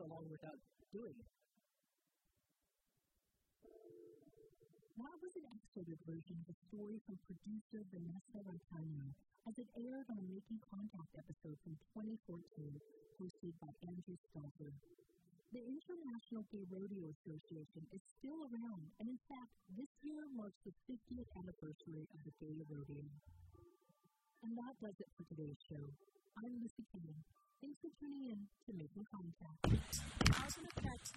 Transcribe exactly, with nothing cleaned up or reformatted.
so long without doing it. That was an excerpted version of a story from producer Vanessa Rancano as it aired on a Making Contact episode from twenty fourteen, hosted by Andrew Stelter. The International Gay Rodeo Association is still around, and in fact, this year marks the fiftieth anniversary of the Gay Rodeo. And that does it for today's show. I'm Lucy Kane. Thanks for tuning in to Making Contact. Cause and effect